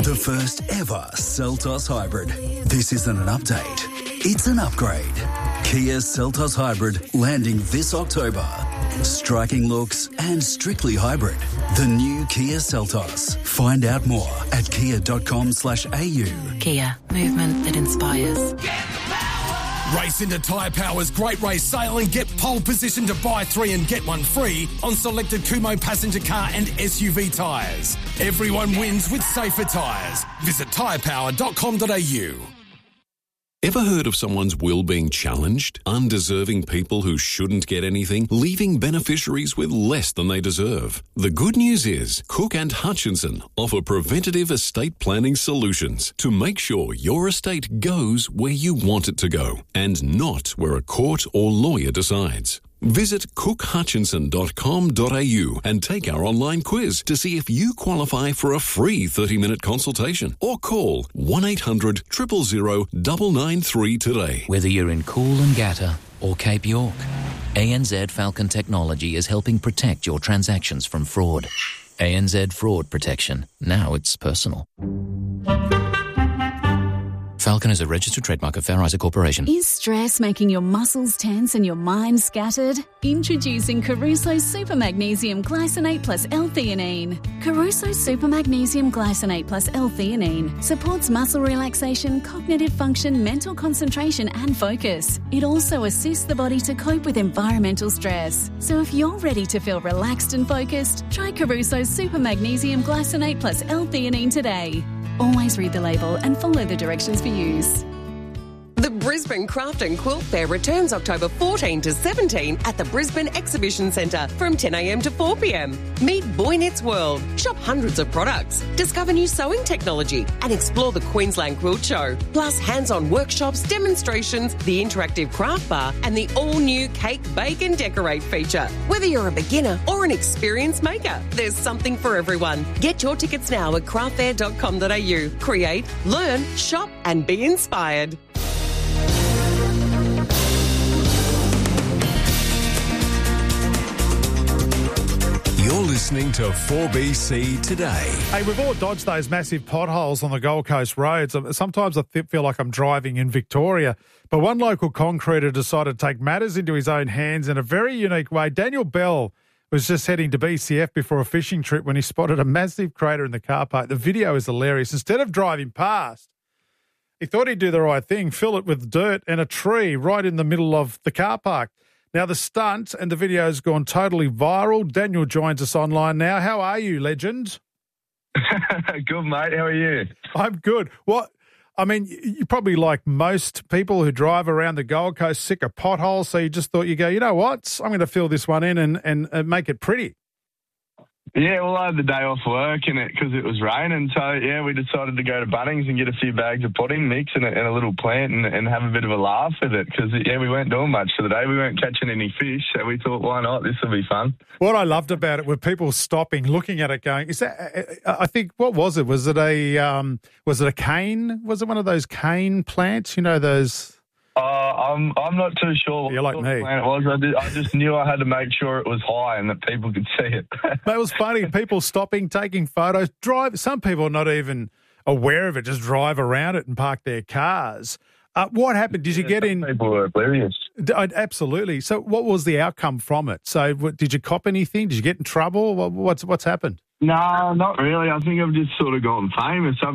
The first ever Seltos Hybrid. This isn't an update, it's an upgrade. Kia Seltos Hybrid landing this October. Striking looks and strictly hybrid. The new Kia Seltos. Find out more at kia.com/au. Kia, movement that inspires. Race into Tyre Power's Great Race Sale and get pole position to buy 3 and get 1 free on selected Kumho passenger car and SUV tyres. Everyone wins with safer tyres. Visit tyrepower.com.au. Ever heard of someone's will being challenged? Undeserving people who shouldn't get anything, leaving beneficiaries with less than they deserve. The good news is Cook and Hutchinson offer preventative estate planning solutions to make sure your estate goes where you want it to go and not where a court or lawyer decides. Visit cookhutchinson.com.au and take our online quiz to see if you qualify for a free 30-minute consultation or call 1800 000 993 today. Whether you're in Coolangatta or Cape York, ANZ Falcon Technology is helping protect your transactions from fraud. ANZ Fraud Protection. Now it's personal. Falcon is a registered trademark of Fair Isaac Corporation. Is stress making your muscles tense and your mind scattered? Introducing Caruso Super Magnesium Glycinate plus L-theanine. Caruso Super Magnesium Glycinate plus L-theanine supports muscle relaxation, cognitive function, mental concentration and focus. It also assists the body to cope with environmental stress. So if you're ready to feel relaxed and focused, try Caruso Super Magnesium Glycinate plus L-theanine today. Always read the label and follow the directions for use. The Brisbane Craft and Quilt Fair returns October 14 to 17 at the Brisbane Exhibition Centre from 10 a.m. to 4 p.m. Meet Boy Knits World, shop hundreds of products, discover new sewing technology and explore the Queensland Quilt Show. Plus hands-on workshops, demonstrations, the interactive craft bar and the all-new Cake, Bake and Decorate feature. Whether you're a beginner or an experienced maker, there's something for everyone. Get your tickets now at craftfair.com.au. Create, learn, shop and be inspired. You're listening to 4BC Today. Hey, we've all dodged those massive potholes on the Gold Coast roads. Sometimes I feel like I'm driving in Victoria. But one local concreter decided to take matters into his own hands in a very unique way. Daniel Bell was just heading to BCF before a fishing trip when he spotted a massive crater in the car park. The video is hilarious. Instead of driving past, he thought he'd do the right thing, fill it with dirt and a tree right in the middle of the car park. Now, the stunt and the video has gone totally viral. Daniel joins us online now. How are you, legend? Good, mate. How are you? I'm good. You're probably like most people who drive around the Gold Coast, sick of potholes, so you just thought, you go, you know what, I'm going to fill this one in and make it pretty. Yeah, well, I had the day off work because it was raining. So, yeah, we decided to go to Bunnings and get a few bags of potting mix and a little plant and have a bit of a laugh with it because, yeah, we weren't doing much for the day. We weren't catching any fish, so we thought, why not? This will be fun. What I loved about it were people stopping, looking at it going, is that, I think, what was it? Was it a cane? Was it one of those cane plants? You know, those... I'm not too sure what You're like me. plant it was. I just knew I had to make sure it was high and that people could see it. But it was funny. People stopping, taking photos, some people are not even aware of it, just drive around it and park their cars. What happened? Did you get in? People were oblivious. Absolutely. So what was the outcome from it? So did you cop anything? Did you get in trouble? What's happened? No, not really. I think I've just sort of gotten famous.